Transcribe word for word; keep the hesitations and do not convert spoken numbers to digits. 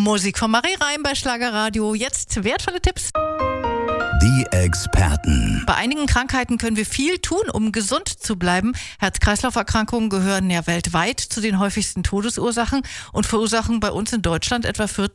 Musik von Marie Reim bei Schlagerradio. Jetzt wertvolle Tipps. Die Experten. Bei einigen Krankheiten können wir viel tun, um gesund zu bleiben. Herz-Kreislauf-Erkrankungen gehören ja weltweit zu den häufigsten Todesursachen und verursachen bei uns in Deutschland etwa vierzig